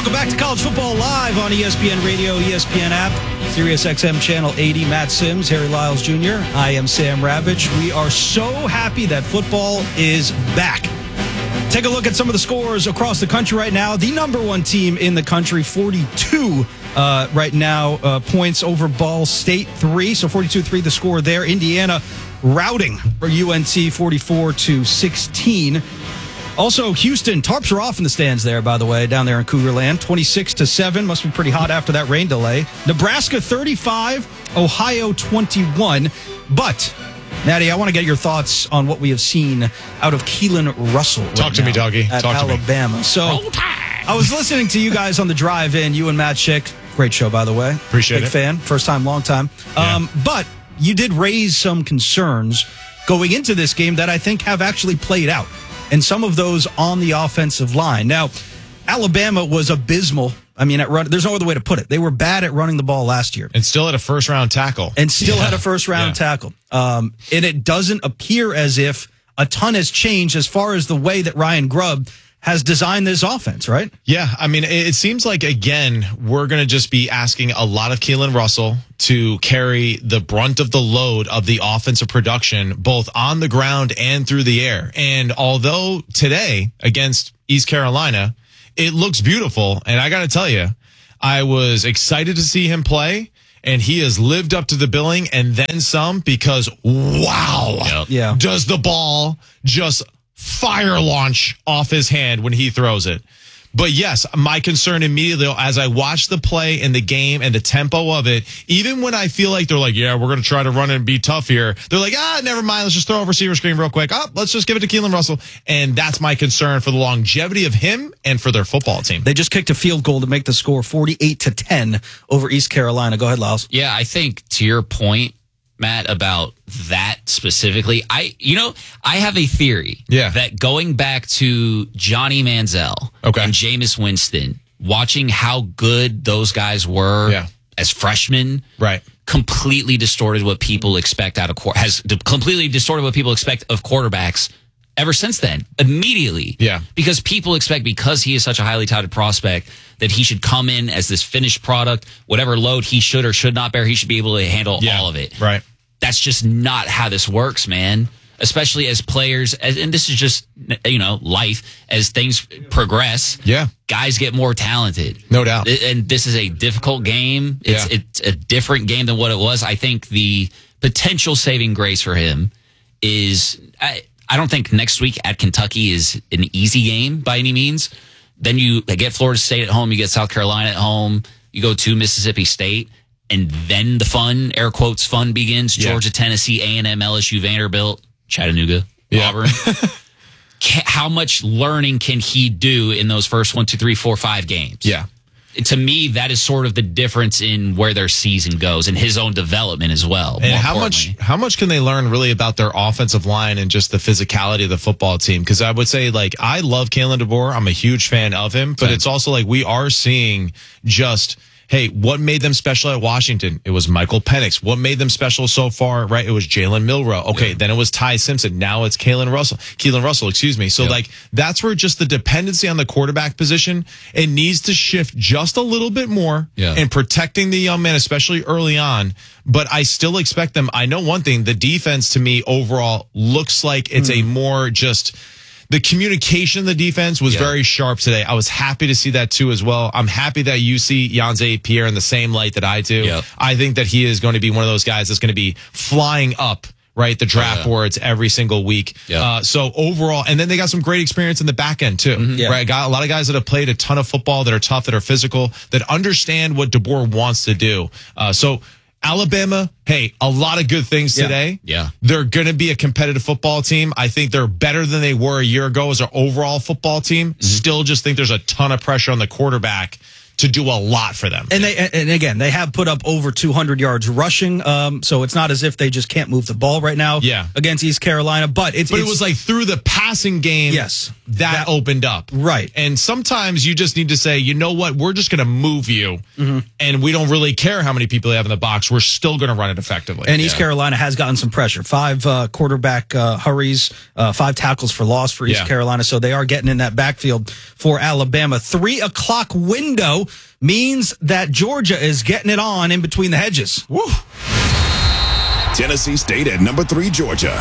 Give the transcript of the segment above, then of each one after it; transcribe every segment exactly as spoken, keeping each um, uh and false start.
Welcome back to College Football Live on E S P N Radio, E S P N app, Sirius X M Channel eighty. Matt Sims, Harry Lyles Junior I am Sam Ravitch. We are so happy that football is back. Take a look at some of the scores across the country right now. The number one team in the country, forty-two uh, right now, uh, points over Ball State, three. So forty-two three the score there. Indiana routing for U N T, forty-four to sixteen. Also, Houston, tarps are off in the stands there, by the way, down there in Cougar Land. twenty-six to seven. Must be pretty hot after that rain delay. Nebraska, thirty-five. Ohio, twenty-one. But, Natty, I want to get your thoughts on what we have seen out of Keelan Russell. Right Talk to now me, doggy. at Talk Alabama. to me. So, I was listening to you guys on the drive in, you and Matt Schick. Great show, by the way. Appreciate Big it. fan. First time, long time. Yeah. Um, but you did raise some concerns going into this game that I think have actually played out. And some of those on the offensive line. Now, Alabama was abysmal. I mean, at run, there's no other way to put it. They were bad at running the ball last year. And still had a first-round tackle. And still yeah. had a first-round yeah. tackle. Um, and it doesn't appear as if a ton has changed as far as the way that Ryan Grubb has designed this offense, right? Yeah, I mean, it seems like, again, we're going to just be asking a lot of Keelan Russell to carry the brunt of the load of the offensive production, both on the ground and through the air. And although today, against East Carolina, it looks beautiful, and I got to tell you, I was excited to see him play, and he has lived up to the billing and then some because, wow, Yep. yeah. does the ball just fire launch off his hand when he throws it. But yes, my concern immediately as I watch the play and the game and the tempo of it, even when I feel like they're like, yeah, we're going to try to run and be tough here. They're like, ah, never mind. Let's just throw a receiver screen real quick. Oh, let's just give it to Keelan Russell. And that's my concern for the longevity of him and for their football team. They just kicked a field goal to make the score forty-eight to ten over East Carolina. Go ahead, Lyles. Yeah, I think to your point, Matt, about that specifically, I, you know, I have a theory yeah. that going back to Johnny Manziel okay. and Jameis Winston, watching how good those guys were yeah. as freshmen, right, completely distorted what people expect out of has completely distorted what people expect of quarterbacks ever since then. Immediately, yeah, because people expect because he is such a highly touted prospect that he should come in as this finished product, whatever load he should or should not bear, he should be able to handle yeah. all of it. Right. That's just not how this works, man. Especially as players, as, and this is just, you know, life. As things progress, yeah, guys get more talented. No doubt. And this is a difficult game. It's, yeah. it's a different game than what it was. I think the potential saving grace for him is, I, I don't think next week at Kentucky is an easy game by any means. Then you get Florida State at home, you get South Carolina at home, you go to Mississippi State. And then the fun, air quotes, fun begins. Yeah. Georgia, Tennessee, A and M, L S U, Vanderbilt, Chattanooga, yeah. Auburn. How much learning can he do in those first one, two, three, four, five games? Yeah. To me, that is sort of the difference in where their season goes and his own development as well. And how much how much can they learn really about their offensive line and just the physicality of the football team? Because I would say, like, I love Kalen DeBoer. I'm a huge fan of him. But Same. It's also like we are seeing just – hey, what made them special at Washington? It was Michael Penix. What made them special so far, right? It was Jalen Milroe. Okay, yeah. Then it was Ty Simpson. Now it's Keelan Russell. Keelan Russell, excuse me. So, yep. like, that's where just the dependency on the quarterback position, it needs to shift just a little bit more yeah. in protecting the young man, especially early on. But I still expect them. I know one thing, the defense to me overall looks like it's mm. a more just... The communication of the defense was yeah. very sharp today. I was happy to see that too as well. I'm happy that you see Yanze Pierre in the same light that I do. Yep. I think that he is going to be one of those guys that's going to be flying up, right, the draft oh, yeah. boards every single week. Yep. Uh, so overall, and then they got some great experience in the back end too, mm-hmm. yeah. right? Got a lot of guys that have played a ton of football, that are tough, that are physical, that understand what DeBoer wants to do. Uh, so Alabama, hey, a lot of good things yeah. today. Yeah. They're going to be a competitive football team. I think they're better than they were a year ago as an overall football team. Mm-hmm. Still just think there's a ton of pressure on the quarterback to do a lot for them. And they, and again, they have put up over two hundred yards rushing. Um, so it's not as if they just can't move the ball right now. Yeah. Against East Carolina, but it's but it's, it was like through the passing game. Yes, that, that opened up. Right. And sometimes you just need to say, you know what, we're just going to move you, mm-hmm. and we don't really care how many people they have in the box. We're still going to run it effectively. And East yeah. Carolina has gotten some pressure. Five uh, quarterback uh, hurries, uh, five tackles for loss for East yeah. Carolina. So they are getting in that backfield for Alabama. Three o'clock window means that Georgia is getting it on in between the hedges. Woo. Tennessee State at number three, Georgia.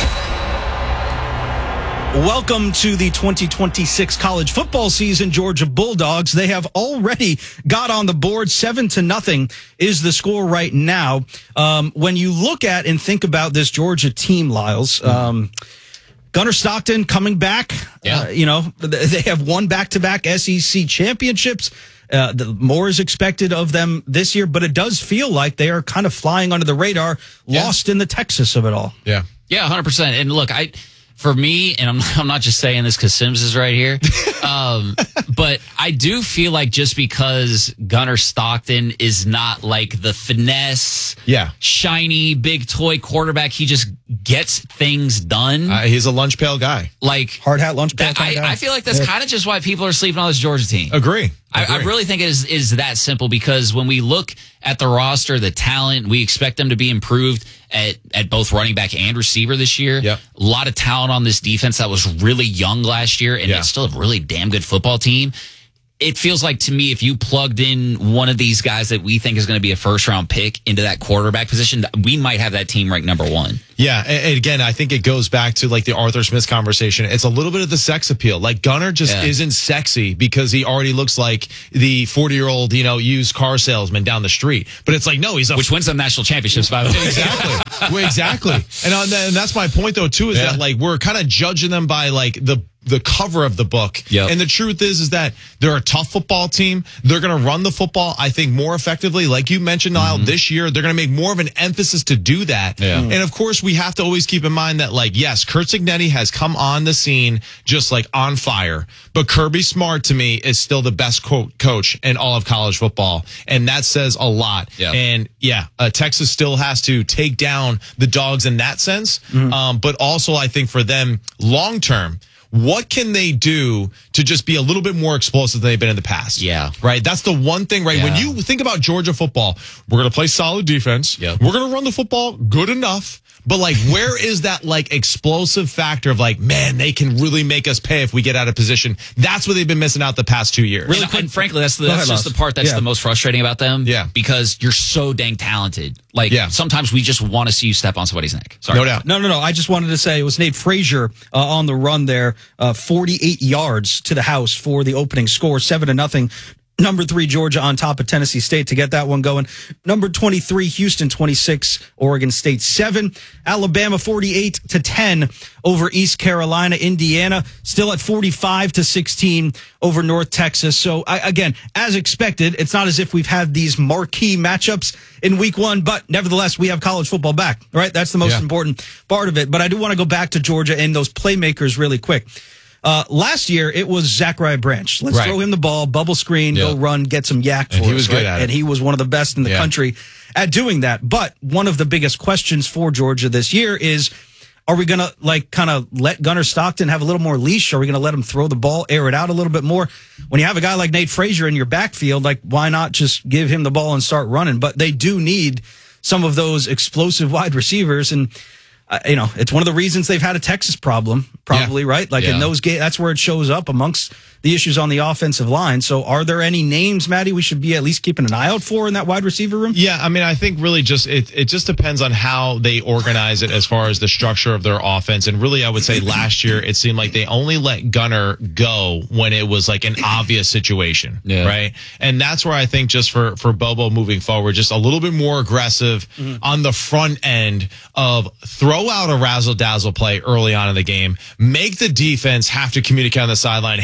Welcome to the twenty twenty-six college football season. Georgia Bulldogs, they have already got on the board. Seven to nothing is the score right now. Um, when you look at and think about this Georgia team, Lyles, um, Gunnar Stockton coming back. Yeah. Uh, you know, they have won back-to-back S E C championships. Uh, the, more is expected of them this year, but it does feel like they are kind of flying under the radar, yeah. lost in the Texas of it all. Yeah. Yeah, one hundred percent. And look, I... For me, and I'm, I'm not just saying this because Sims is right here, um, but I do feel like just because Gunnar Stockton is not like the finesse, yeah. shiny, big toy quarterback, he just gets things done. Uh, he's a lunch pail guy. Like hard hat lunch pail that, I, guy. I feel like that's yeah. kind of just why people are sleeping on this Georgia team. Agree. I, I really think it is, is that simple because when we look at the roster, the talent, we expect them to be improved at, at both running back and receiver this year. Yep. A lot of talent on this defense that was really young last year, and yeah. it's still a really damn good football team. It feels like to me, if you plugged in one of these guys that we think is going to be a first round pick into that quarterback position, we might have that team ranked number one. Yeah. And again, I think it goes back to like the Arthur Smith conversation. It's a little bit of the sex appeal. Like Gunnar just yeah. isn't sexy because he already looks like the forty year old, you know, used car salesman down the street. But it's like, no, he's a which wins them national championships, by the way. Exactly. well, exactly. And, on that, and that's my point though, too, is yeah. that like we're kind of judging them by like the the cover of the book. Yep. And the truth is, is that they're a tough football team. They're going to run the football, I think, more effectively. Like you mentioned, Niall, mm-hmm. this year, they're going to make more of an emphasis to do that. Yeah. And of course, we have to always keep in mind that, like, yes, Kurt Cignetti has come on the scene just like on fire. But Kirby Smart, to me, is still the best co- coach in all of college football. And that says a lot. Yep. And yeah, uh, Texas still has to take down the Dogs in that sense. Mm-hmm. Um, but also, I think for them, long term, what can they do to just be a little bit more explosive than they've been in the past? Yeah. Right? That's the one thing, right? Yeah. When you think about Georgia football, we're going to play solid defense. Yep. We're going to run the football good enough. But, like, where is that, like, explosive factor of, like, man, they can really make us pay if we get out of position? That's what they've been missing out the past two years. Really, and, and frankly, that's, the, that's ahead, just Loss. the part that's yeah. the most frustrating about them. Yeah. Because you're so dang talented. Like, yeah. sometimes we just want to see you step on somebody's neck. Sorry. No doubt. No, no, no. I just wanted to say it was Nate Frazier uh, on the run there. Uh, forty-eight yards to the house for the opening score, seven to nothing. Number three, Georgia on top of Tennessee State to get that one going. Number twenty-three, Houston twenty-six, Oregon State seven. Alabama forty-eight to ten over East Carolina. Indiana still at forty-five to sixteen over North Texas. So I, again, as expected, it's not as if we've had these marquee matchups in week one, but nevertheless, we have college football back, right? That's the most yeah. important part of it. But I do want to go back to Georgia and those playmakers really quick. Uh, last year, it was Zachariah Branch. Let's right. throw him the ball, bubble screen, yep. go run, get some yak for and us. he was right? good at it. And he was one of the best in the yeah. country at doing that. But one of the biggest questions for Georgia this year is, are we going to like kind of let Gunnar Stockton have a little more leash? Are we going to let him throw the ball, air it out a little bit more? When you have a guy like Nate Frazier in your backfield, like why not just give him the ball and start running? But they do need some of those explosive wide receivers. And Uh, you know, it's one of the reasons they've had a Texas problem, probably, yeah. right? Like yeah. in those games, that's where it shows up amongst the issues on the offensive line. So are there any names, Maddie, we should be at least keeping an eye out for in that wide receiver room? Yeah, I mean, I think really just it, it just depends on how they organize it as far as the structure of their offense. And really, I would say last year, it seemed like they only let Gunnar go when it was like an obvious situation, yeah. right? And that's where I think just for, for Bobo moving forward, just a little bit more aggressive mm-hmm. on the front end of throw out a razzle-dazzle play early on in the game, make the defense have to communicate on the sideline, hey, we didn't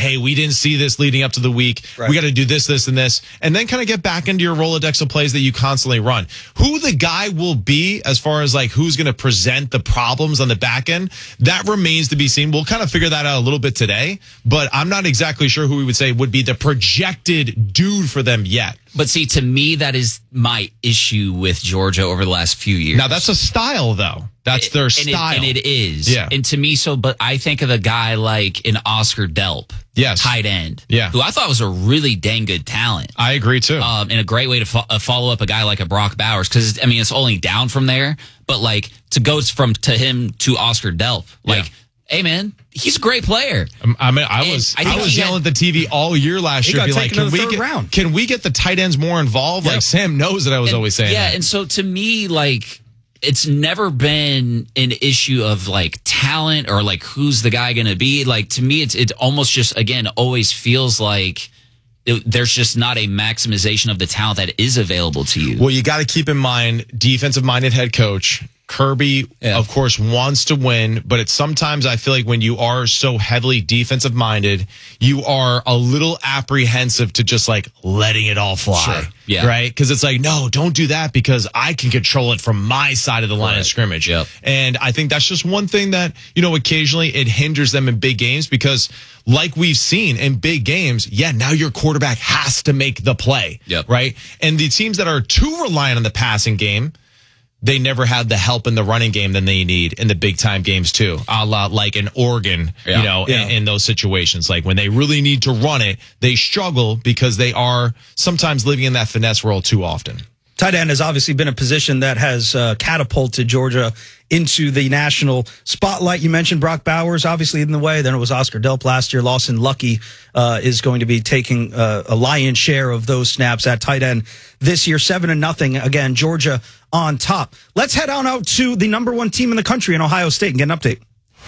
didn't see this leading up to the week. Right. We got to do this, this, and this. And then kind of get back into your Rolodex of plays that you constantly run. Who the guy will be as far as like who's going to present the problems on the back end, that remains to be seen. We'll kind of figure that out a little bit today, but I'm not exactly sure who we would say would be the projected dude for them yet. But see, to me, that is my issue with Georgia over the last few years. Now, that's a style, though. That's their and style. It, and it is. Yeah. And to me, so, but I think of a guy like an Oscar Delp. Yes. Tight end. Yeah. Who I thought was a really dang good talent. I agree, too. Um, and a great way to fo- uh, follow up a guy like a Brock Bowers. Because, I mean, it's only down from there. But, like, to go from to him to Oscar Delp, like, Yeah. hey, man, he's a great player. Um, I mean, I was I I, think was he yelling had- at the T V all year last He year, got be like, taken in can the we third get round. can we get the tight ends more involved? Yep. Like Sam knows that I was And- always saying yeah, that. and so to me, like, it's never been an issue of like talent or like who's the guy going to be. Like, to me, it's it almost just, again, always feels like it, there's just not a maximization of the talent that is available to you. Well, you got to keep in mind, defensive-minded head coach Kirby, Yeah. of course, wants to win, but it's sometimes I feel like when you are so heavily defensive-minded, you are a little apprehensive to just like letting it all fly. Sure. Yeah. Right? Because it's like, no, don't do that because I can control it from my side of the line of Correct. scrimmage. Yep. And I think that's just one thing that, you know, occasionally it hinders them in big games because like we've seen in big games, yeah, now your quarterback has to make the play. Yep. Right? And the teams that are too reliant on the passing game, they never had the help in the running game that they need in the big time games too. A la like in Oregon, Yeah. you know, Yeah. in, in those situations. Like when they really need to run it, they struggle because they are sometimes living in that finesse world too often. Tight end has obviously been a position that has uh, catapulted Georgia into the national spotlight. You mentioned Brock Bowers, obviously in the way. Then it was Oscar Delp last year. Lawson Lucky uh, is going to be taking uh, a lion's share of those snaps at tight end this year. Seven and nothing. Again, Georgia on top. Let's head on out to the number one team in the country in Ohio State and get an update.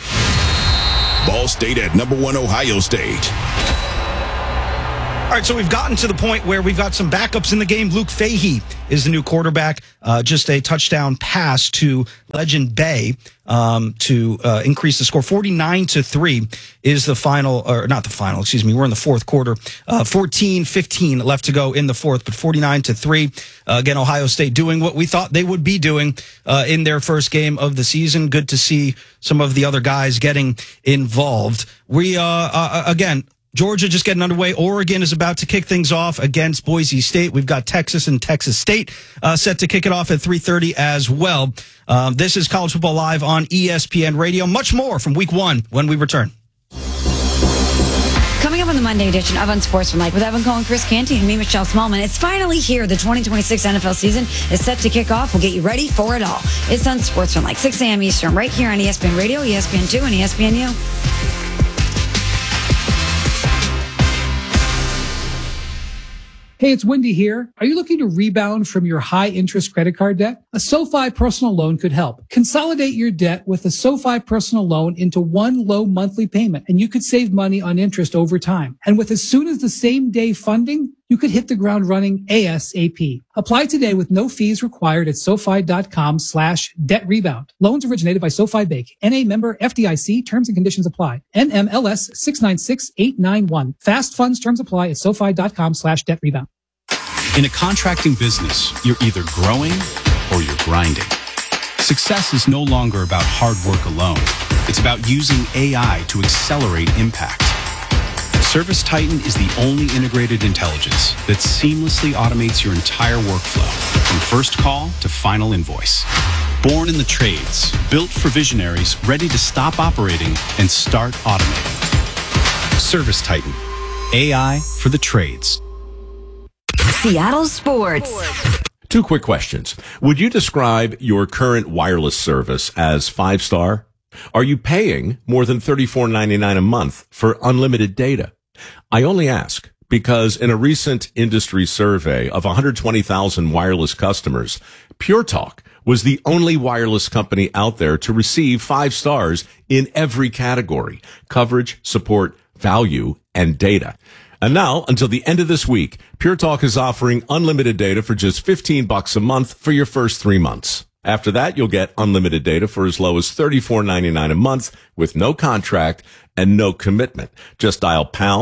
Ball State at number one Ohio State. All right, so we've gotten to the point where we've got some backups in the game. Luke Fahey is the new quarterback. Uh, just a touchdown pass to Legend Bay um, to uh, increase the score. forty-nine to three is the final, or not the final, excuse me. We're in the fourth quarter. Uh, fourteen fifteen left to go in the fourth, but forty-nine to three. Uh, again, Ohio State doing what we thought they would be doing uh, in their first game of the season. Good to see some of the other guys getting involved. We, uh, uh again, Georgia just getting underway. Oregon is about to kick things off against Boise State. We've got Texas and Texas State uh, set to kick it off at three thirty as well. Um, this is College Football Live on E S P N Radio. Much more from week one when we return. Coming up on the Monday edition of Unsportsmanlike with Evan Cohen, Chris Canty, and me, Michelle Smallman. It's finally here. The twenty twenty-six N F L season is set to kick off. We'll get you ready for it all. It's Unsportsmanlike, six a.m. Eastern, right here on E S P N Radio, E S P N two, and E S P N U. Hey, it's Wendy here. Are you looking to rebound from your high interest credit card debt? A SoFi personal loan could help. Consolidate your debt with a SoFi personal loan into one low monthly payment, and you could save money on interest over time. And with as soon as the same day funding, you could hit the ground running ASAP. Apply today with no fees required at SoFi.com slash debt rebound. Loans originated by SoFi Bank. N A member F D I C. Terms and conditions apply. N M L S six nine six eight nine one. Fast funds terms apply at SoFi.com slash debt rebound. In a contracting business, you're either growing or you're grinding. Success is no longer about hard work alone. It's about using A I to accelerate impact. ServiceTitan is the only integrated intelligence that seamlessly automates your entire workflow, from first call to final invoice. Born in the trades, built for visionaries ready to stop operating and start automating. ServiceTitan, A I for the trades. Seattle Sports. Two quick questions. Would you describe your current wireless service as five-star? Are you paying more than thirty-four ninety-nine a month for unlimited data? I only ask because in a recent industry survey of one hundred twenty thousand wireless customers, Pure Talk was the only wireless company out there to receive five stars in every category: coverage, support, value, and data. And now, until the end of this week, Pure Talk is offering unlimited data for just fifteen bucks a month for your first three months. After that, you'll get unlimited data for as low as thirty-four ninety-nine a month with no contract and no commitment. Just dial pound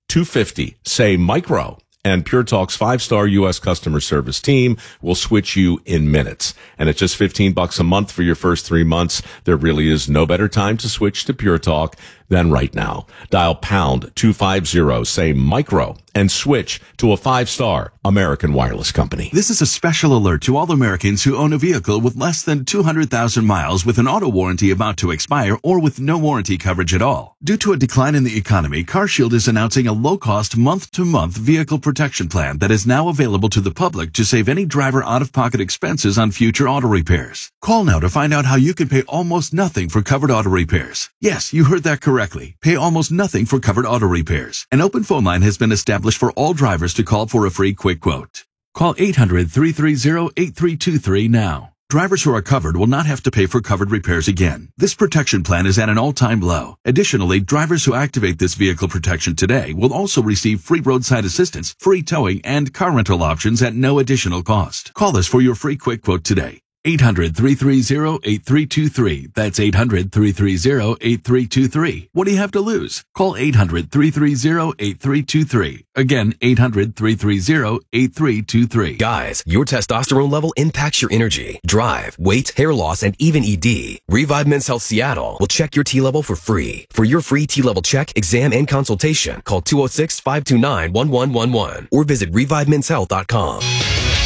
two fifty. Say micro. And Pure Talk's five-star U S customer service team will switch you in minutes. And at just fifteen bucks a month for your first three months, there really is no better time to switch to Pure Talk than right now. Dial pound two fifty, say micro, and switch to a five-star American Wireless company. This is a special alert to all Americans who own a vehicle with less than two hundred thousand miles with an auto warranty about to expire or with no warranty coverage at all. Due to a decline in the economy, CarShield is announcing a low-cost month-to-month vehicle protection plan that is now available to the public to save any driver out-of-pocket expenses on future auto repairs. Call now to find out how you can pay almost nothing for covered auto repairs. Yes, you heard that correctly. Pay almost nothing for covered auto repairs. An open phone line has been established for all drivers to call for a free quick quote. Call eight hundred, three three zero, eight three two three now. Drivers who are covered will not have to pay for covered repairs again. This protection plan is at an all-time low. Additionally, drivers who activate this vehicle protection today will also receive free roadside assistance, free towing, and car rental options at no additional cost. Call us for your free quick quote today. eight hundred, three three zero, eight three two three. That's eight hundred, three three zero, eight three two three. What do you have to lose? Call eight hundred, three three zero, eight three two three. Again, eight hundred, three three zero, eight three two three. Guys, your testosterone level impacts your energy, drive, weight, hair loss, and even E D. Revive Men's Health Seattle will check your T-level for free. For your free T-level check, exam, and consultation, call two oh six, five two nine, one one one one or visit revive mens health dot com.